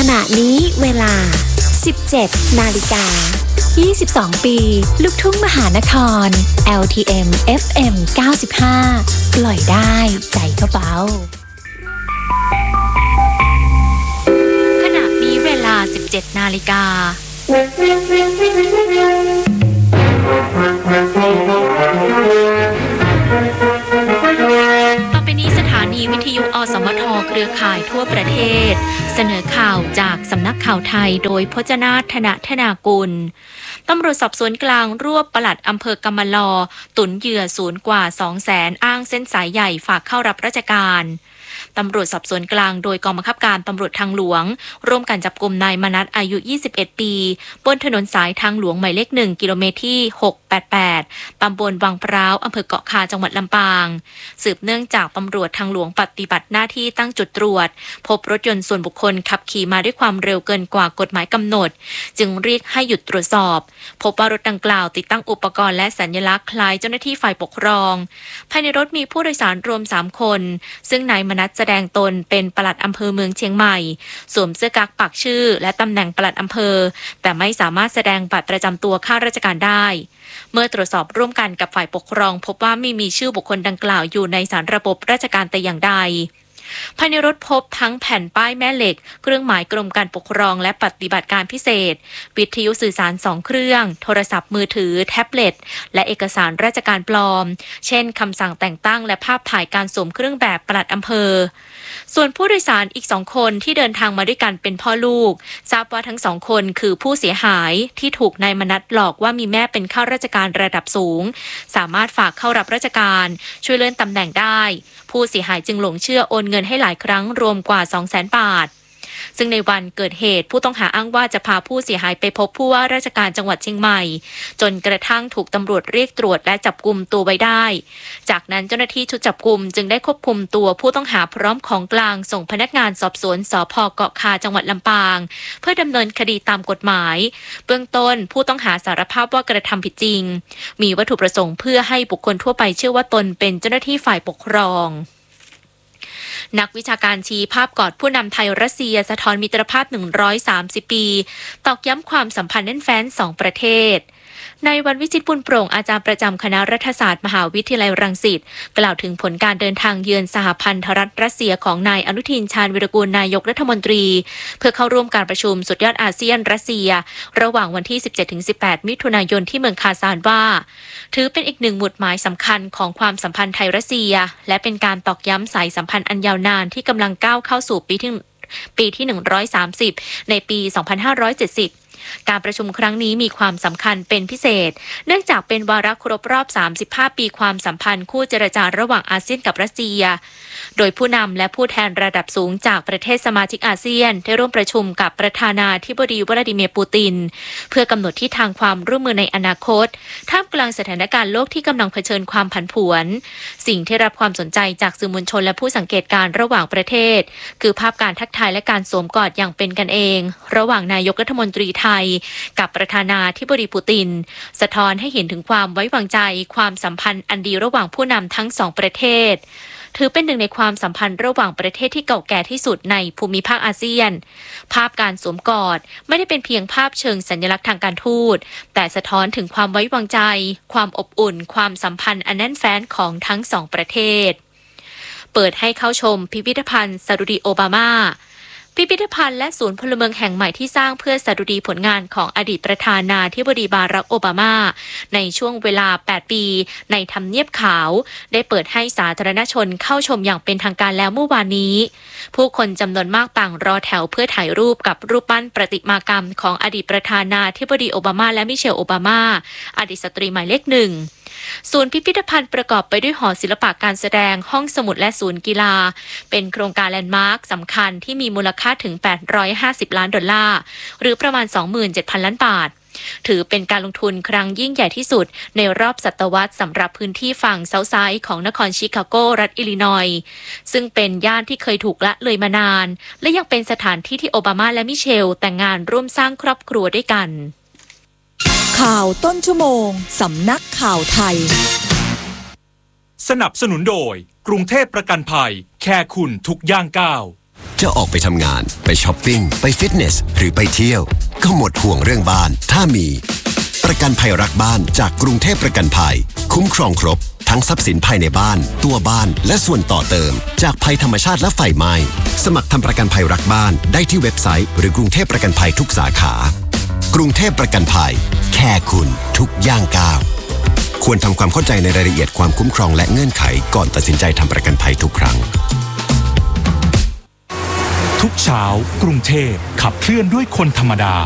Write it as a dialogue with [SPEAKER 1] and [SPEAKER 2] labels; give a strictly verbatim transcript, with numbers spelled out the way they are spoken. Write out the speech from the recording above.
[SPEAKER 1] ขณะนี้เวลา สิบเจ็ดนาฬิกายี่สิบสอง ปีลูกทุ่งมหานคร แอล ที เอ็ม เอฟ เอ็ม เก้าสิบห้า ปล่อยได้ใจก็เบา
[SPEAKER 2] ขณะนี้เวลา สิบเจ็ดนาฬิกาต่อไปนี้สถานีวิทยุอสมทเครือข่ายทั่วประเทศเสนอข่าวจากสำนักข่าวไทยโดยพจนาถ ธนธนากุลตำรวจสอบสวนกลางรวบปลัดอำเภอกำมะลอตุนเหยื่อศูนย์กว่า สองแสน อ้างเส้นสายใหญ่ฝากเข้ารับราชการตำรวจสอบสวนกลางโดยกองบังคับการตำรวจทางหลวงร่วมกันจับกุมนายมนัสอายุยี่สิบเอ็ดปีบนถนนสายทางหลวงหมายเลขหนึ่งกิโลเมตรที่หกร้อยแปดสิบแปดตำบลวังพร้าวอำเภอเกาะคาจังหวัดลำปางสืบเนื่องจากตำรวจทางหลวงปฏิบัติหน้าที่ตั้งจุดตรวจพบรถยนต์ส่วนบุคคลขับขี่มาด้วยความเร็วเกินกว่ากฎหมายกำหนดจึงเรียกให้หยุดตรวจสอบพบว่ารถดังกล่าวติดตั้งอุปกรณ์และสัญลักษณ์คล้ายเจ้าหน้าที่ฝ่ายปกครองภายในรถมีผู้โดยสารรวมสามคนซึ่งนายมนัสแสดงตนเป็นปลัดอำเภอเมืองเชียงใหม่สวมเสื้อกั๊กปักชื่อและตำแหน่งปลัดอำเภอแต่ไม่สามารถแสดงบัตรประจำตัวข้าราชการได้เมื่อตรวจสอบร่วมกันกับฝ่ายปกครองพบว่าไม่มีชื่อบุคคลดังกล่าวอยู่ในสารระบบราชการแต่อย่างใดภายในรถพบทั้งแผ่นป้ายแม่เหล็กเครื่องหมายกรมการปกครองและปฏิบัติการพิเศษวิทยุสื่อสารสองเครื่องโทรศัพท์มือถือแท็บเล็ตและเอกสารราชการปลอมเช่นคำสั่งแต่งตั้งและภาพถ่ายการสวมเครื่องแบบปลัดอำเภอส่วนผู้โดยสารอีกสองคนที่เดินทางมาด้วยกันเป็นพ่อลูกทราบว่าทั้งสองคนคือผู้เสียหายที่ถูกนายมนัสหลอกว่ามีแม่เป็นข้าราชการระดับสูงสามารถฝากเข้ารับราชการช่วยเลื่อนตำแหน่งได้ผู้เสียหายจึงหลงเชื่อโอนเงินให้หลายครั้งรวมกว่า สองแสน บาทซึ่งในวันเกิดเหตุผู้ต้องหาอ้างว่าจะพาผู้เสียหายไปพบผู้ว่าราชการจังหวัดเชียงใหม่จนกระทั่งถูกตำรวจเรียกตรวจและจับกุมตัวไว้ได้จากนั้นเจ้าหน้าที่ชุดจับกุมจึงได้ควบคุมตัวผู้ต้องหาพร้อมของกลางส่งพนักงานสอบสวนสภ.เกาะคาจังหวัดลำปางเพื่อดำเนินคดีตามกฎหมายเบื้องต้นผู้ต้องหาสารภาพว่ากระทำผิดจริงมีวัตถุประสงค์เพื่อให้บุคคลทั่วไปเชื่อว่าตนเป็นเจ้าหน้าที่ฝ่ายปกครองนักวิชาการชี้ภาพกอดผู้นำไทยรัสเซียสะท้อนมิตรภาพหนึ่งร้อยสามสิบปีตอกย้ำความสัมพันธ์แน่นแฟ้นสองประเทศในวันวิจิตรบุญโปร่งอาจารย์ประจำคณะรัฐศาสตร์มหาวิทยาลัยรังสิตกล่าวถึงผลการเดินทางเยือนสหพันธรัฐรัสเซียของนายอนุทินชาญวิรากูลนายกรัฐมนตรีเพื่อเข้าร่วมการประชุมสุดยอดอาเซียนรัสเซียระหว่างวันที่ สิบเจ็ดถึงสิบแปด มิถุนายนที่เมืองคาซานว่าถือเป็นอีกหนึ่งหมุดหมายสำคัญของความสัมพันธ์ไทยรัสเซียและเป็นการตอกย้ำสายสัมพันธ์อันยาวนานที่กำลังก้าวเข้าสู่ปีที่ปีที่หนึ่งร้อยสามสิบในปีสองพันห้าร้อยเจ็ดสิบการประชุมครั้งนี้มีความสำคัญเป็นพิเศษเนื่องจากเป็นวาระครบรอบสามสิบห้าปีความสัมพันธ์คู่เจรจาระหว่างอาเซียนกับรัสเซียโดยผู้นำและผู้แทนระดับสูงจากประเทศสมาชิกอาเซียนได้ร่วมประชุมกับประธานาธิบดีวลาดิเมียร์ปูตินเพื่อกำหนดทิศทางความร่วมมือในอนาคตท่ามกลางสถานการณ์โลกที่กำลังเผชิญความผันผวนสิ่งที่รับความสนใจจากสื่อมวลชนและผู้สังเกตการณ์ระหว่างประเทศคือภาพการทักทายและการสวมกอดอย่างเป็นกันเองระหว่างนายกรัฐมนตรีไทยกับประธานาธิบดีปูตินสะท้อนให้เห็นถึงความไว้วางใจความสัมพันธ์อันดีระหว่างผู้นำทั้งสองประเทศถือเป็นหนึ่งในความสัมพันธ์ระหว่างประเทศที่เก่าแก่ที่สุดในภูมิภาคอาเซียนภาพการสวมกอดไม่ได้เป็นเพียงภาพเชิงสัญลักษณ์ทางการทูตแต่สะท้อนถึงความไว้วางใจความอบอุ่นความสัมพันธ์อันแน่นแฟ้นของทั้งสองประเทศเปิดให้เข้าชมพิพิธภัณฑ์สดุดีโอบามาพิพิธภัณฑ์และศูนย์พลเมืองแห่งใหม่ที่สร้างเพื่อสดุดีผลงานของอดีตประธานาธิบดีบารักโอบามาในช่วงเวลาแปดปีในทำเนียบขาวได้เปิดให้สาธารณชนเข้าชมอย่างเป็นทางการแล้วเมื่อวานนี้ผู้คนจำนวนมากต่างรอแถวเพื่อถ่ายรูปกับรูปปั้นประติมากรรมของอดีตประธานาธิบดีโอบามาและมิเชลโอบามาอดีตสตรีหมายเลขหนึ่งศูนย์พิพิธภัณฑ์ประกอบไปด้วยหอศิลปะการแสดงห้องสมุดและศูนย์กีฬาเป็นโครงการแลนด์มาร์คสำคัญที่มีมูลค่าถึงแปดร้อยห้าสิบล้านดอลลาร์หรือประมาณ สองหมื่นเจ็ดพัน ล้านบาทถือเป็นการลงทุนครั้งยิ่งใหญ่ที่สุดในรอบศตวรรษสำหรับพื้นที่ฝั่งเซาท์ไซด์ของนครชิคาโกรัฐอิลลินอยส์ซึ่งเป็นย่านที่เคยถูกละเลยมานานและยังเป็นสถานที่ที่โอบามาและมิเชลแต่งงานร่วมสร้างครอบครัวด้วยกัน
[SPEAKER 3] ข่าวต้นชั่วโมงสำนักข่าวไทย
[SPEAKER 4] สนับสนุนโดยกรุงเทพประกันภัยแค่คุณทุกย่างก้าว เทจะออกไปทำงานไปช้อปปิ้งไปฟิตเนสหรือไปเที่ยวก็หมดห่วงเรื่องบ้านถ้ามีประกันภัยรักบ้านจากกรุงเทพประกันภัยคุ้มครองครบทั้งทรัพย์สินภายในบ้านตัวบ้านและส่วนต่อเติมจากภัยธรรมชาติและไฟไหม้สมัครทำประกันภัยรักบ้านได้ที่เว็บไซต์หรือกรุงเทพประกันภัยทุกสาขากรุงเทพประกันภัยแค่คุณทุกย่างก้าวควรทำความเข้าใจในรายละเอียดความคุ้มครองและเงื่อนไขก่อนตัดสินใจทำประกันภัยทุกครั้ง
[SPEAKER 5] ทุกเช้ากรุงเทพขับเคลื่อนด้วยคนธรรมดา